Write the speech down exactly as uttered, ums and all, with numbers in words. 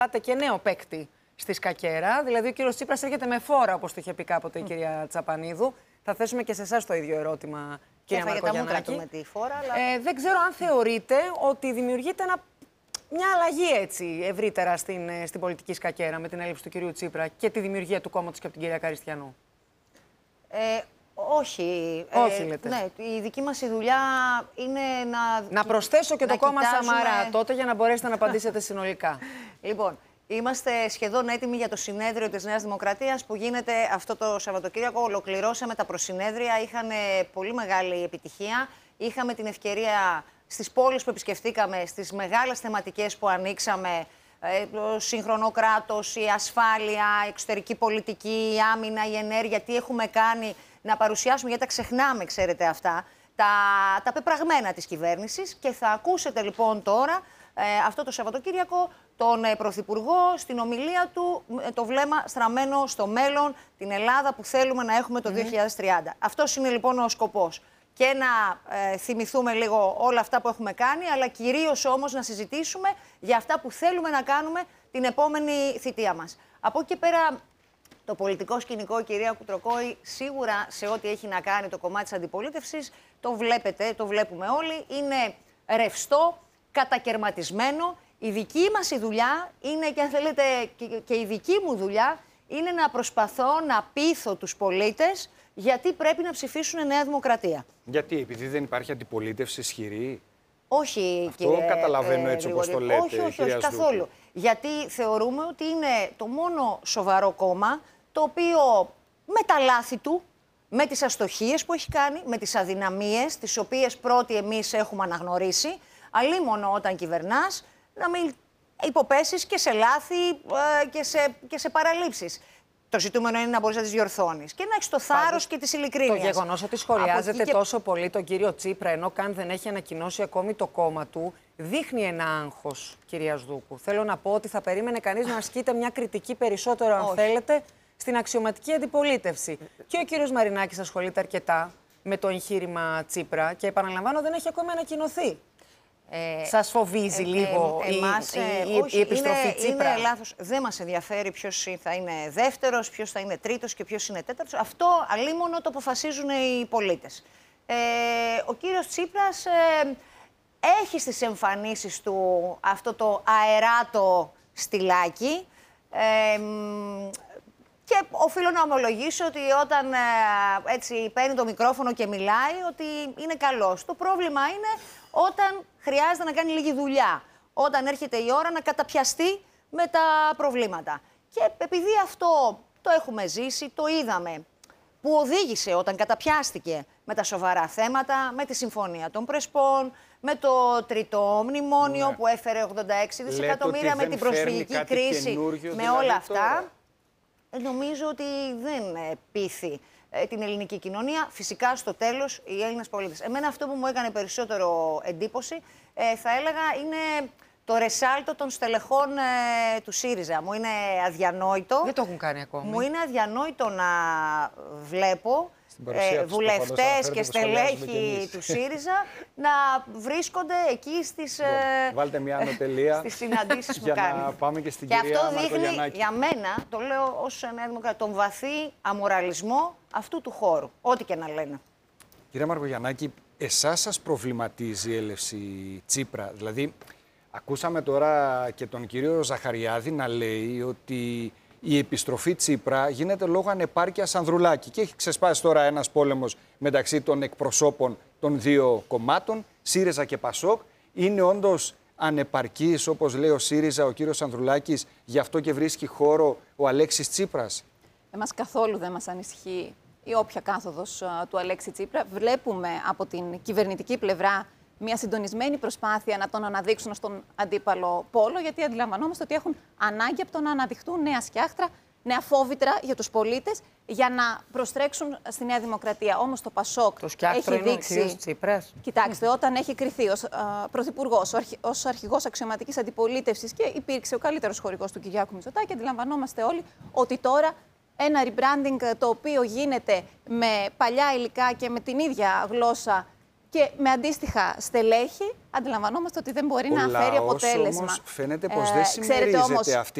Πάτε και νέο παίκτη στη σκακέρα. Δηλαδή, ο κύριος Τσίπρας έρχεται με φόρα, όπως το είχε πει κάποτε η κυρία Τσαπανίδου. Θα θέσουμε και σε εσάς το ίδιο ερώτημα, κυρία Μαρκογιαννάκη. Με τη φόρα, αλλά... ε, δεν ξέρω αν θεωρείτε ότι δημιουργείται ένα, μια αλλαγή έτσι ευρύτερα στην, στην πολιτική σκακέρα με την έλευση του κυρίου Τσίπρα και τη δημιουργία του κόμματος και από την κυρία Καριστιανού. Ε, όχι. Όχι, ε, λέτε. Ναι, η δική μας η δουλειά είναι να... Να προσθέσω και να το κόμμα κοιτάζουμε... Σαμαρά τότε για να μπορέσετε να απαντήσετε συνολικά. Λοιπόν, είμαστε σχεδόν έτοιμοι για το συνέδριο της Νέας Δημοκρατίας που γίνεται αυτό το Σαββατοκύριακο. Ολοκληρώσαμε τα προσυνέδρια, είχαν πολύ μεγάλη επιτυχία. Είχαμε την ευκαιρία στις πόλεις που επισκεφτήκαμε, στις μεγάλες θεματικές που ανοίξαμε, το σύγχρονο κράτος, η ασφάλεια, η εξωτερική πολιτική, η άμυνα, η ενέργεια, τι έχουμε κάνει, να παρουσιάσουμε, γιατί τα ξεχνάμε, ξέρετε αυτά, τα, τα πεπραγμένα της κυβέρνησης. Και θα ακούσετε λοιπόν τώρα, ε, αυτό το Σαββατοκύριακο, τον ε, Πρωθυπουργό στην ομιλία του, ε, το βλέμμα στραμμένο στο μέλλον, την Ελλάδα που θέλουμε να έχουμε το mm-hmm. δύο χιλιάδες τριάντα. Αυτός είναι λοιπόν ο σκοπός. Και να ε, θυμηθούμε λίγο όλα αυτά που έχουμε κάνει, αλλά κυρίως όμως να συζητήσουμε για αυτά που θέλουμε να κάνουμε την επόμενη θητεία μας. Από εκεί και πέρα, το πολιτικό σκηνικό, κυρία Κουτροκόη, σίγουρα σε ό,τι έχει να κάνει το κομμάτι της αντιπολίτευσης, το βλέπετε, το βλέπουμε όλοι, είναι ρευστό, κατακερματισμένο. Η δική μας η δουλειά είναι, και αν θέλετε και η δική μου δουλειά, είναι να προσπαθώ να πείθω τους πολίτες γιατί πρέπει να ψηφίσουν Νέα Δημοκρατία. Γιατί, επειδή δεν υπάρχει αντιπολίτευση ισχυρή? Όχι, αυτό κύριε, καταλαβαίνω έτσι ε, όπως το λέτε, όχι, όχι, όχι, καθόλου. Γιατί θεωρούμε ότι είναι το μόνο σοβαρό κόμμα το οποίο με τα λάθη του, με τις αστοχίες που έχει κάνει, με τις αδυναμίες, τις οποίες πρώτοι εμείς έχουμε αναγνωρίσει, αλίμονο όταν κυβερνάς, να μην υποπέσεις και σε λάθη ε, και, σε, και σε παραλήψεις. Το ζητούμενο είναι να μπορείς να τις διορθώνεις και να έχεις το θάρρος και τις ειλικρίνειες. Το γεγονός ότι σχολιάζεται και... τόσο πολύ τον κύριο Τσίπρα, ενώ καν δεν έχει ανακοινώσει ακόμη το κόμμα του, δείχνει ένα άγχος, κυρία Σδούκου. Θέλω να πω ότι θα περίμενε κανείς να ασκείται μια κριτική περισσότερο, αν Όχι. θέλετε, στην αξιωματική αντιπολίτευση. Και ο κύριος Μαρινάκης ασχολείται αρκετά με το εγχείρημα Τσίπρα και επαναλαμβάνω δεν έχει ακόμη ανακοινωθεί. Ε, Σας φοβίζει ε, λίγο ε, εμάς, η, η, η, η επιστροφή είναι, Τσίπρα? Είναι λάθος. Δεν μας ενδιαφέρει ποιος θα είναι δεύτερος, ποιος θα είναι τρίτος και ποιος είναι τέταρτος. Αυτό αλίμονο το αποφασίζουν οι πολίτες. Ε, ο κύριος Τσίπρας ε, έχει στις εμφανίσεις του αυτό το αεράτο στυλάκι. Ε, Και οφείλω να ομολογήσω ότι όταν ε, έτσι παίρνει το μικρόφωνο και μιλάει, ότι είναι καλός. Το πρόβλημα είναι όταν χρειάζεται να κάνει λίγη δουλειά. Όταν έρχεται η ώρα να καταπιαστεί με τα προβλήματα. Και επειδή αυτό το έχουμε ζήσει, το είδαμε, που οδήγησε όταν καταπιάστηκε με τα σοβαρά θέματα, με τη Συμφωνία των Πρεσπών, με το τρίτο μνημόνιο ναι. που έφερε ογδόντα έξι δισεκατομμύρια, με την προσφυγική κρίση, με δηλαδή όλα αυτά. Τώρα. Νομίζω ότι δεν πείθει ε, την ελληνική κοινωνία. Φυσικά, στο τέλος, οι Έλληνες πολίτες. Εμένα αυτό που μου έκανε περισσότερο εντύπωση, ε, θα έλεγα, είναι το ρεσάλτο των στελεχών ε, του ΣΥΡΙΖΑ. Μου είναι αδιανόητο. Δεν το έχουν κάνει ακόμη. Μου είναι αδιανόητο να βλέπω ε, βουλευτές και στελέχοι του ΣΥΡΙΖΑ να βρίσκονται εκεί στις, ε, Βάλτε μια ανωτελεία στις συναντήσεις που για κάνει. Να πάμε και στην και κυρία αυτό δείχνει Μαρκογιαννάκη. Για μένα, το λέω ως Νέα Δημοκρατία, τον βαθύ αμοραλισμό αυτού του χώρου. Ό,τι και να λένε. Κυρία Μαρκογιαννάκη, εσάς σας προβληματίζει η έλευση Τσίπρα? Δηλαδή, ακούσαμε τώρα και τον κύριο Ζαχαριάδη να λέει ότι η επιστροφή Τσίπρα γίνεται λόγω ανεπάρκειας Ανδρουλάκη και έχει ξεσπάσει τώρα ένας πόλεμος μεταξύ των εκπροσώπων των δύο κομμάτων, ΣΥΡΙΖΑ και ΠΑΣΟΚ. Είναι όντως ανεπαρκής, όπως λέει ο ΣΥΡΙΖΑ, ο κύριος Ανδρουλάκης, γι' αυτό και βρίσκει χώρο ο Αλέξης Τσίπρας? Εμάς καθόλου δεν μας ανησυχεί η όποια κάθοδος uh, του Αλέξη Τσίπρα. Βλέπουμε από την κυβερνητική πλευρά μια συντονισμένη προσπάθεια να τον αναδείξουν στον αντίπαλο πόλο, γιατί αντιλαμβανόμαστε ότι έχουν ανάγκη από το να αναδειχτούν νέα σκιάχτρα, νέα φόβητρα για τους πολίτες, για να προστρέξουν στη Νέα Δημοκρατία. Όμως το ΠΑΣΟΚ το σκιάχτρο έχει είναι δείξει... ο κύριος Τσίπρας. Κοιτάξτε, όταν έχει κριθεί ως πρωθυπουργός, ως αρχηγός αξιωματικής αντιπολίτευσης και υπήρξε ο καλύτερος χορηγός του Κυριάκου Μητσοτάκη, αντιλαμβανόμαστε όλοι ότι τώρα ένα rebranding το οποίο γίνεται με παλιά υλικά και με την ίδια γλώσσα και με αντίστοιχα στελέχη, αντιλαμβανόμαστε ότι δεν μπορεί Ο να φέρει λαός αποτέλεσμα. όμως φαίνεται πως δεν Ε, συμμερίζεται όμως, αυτή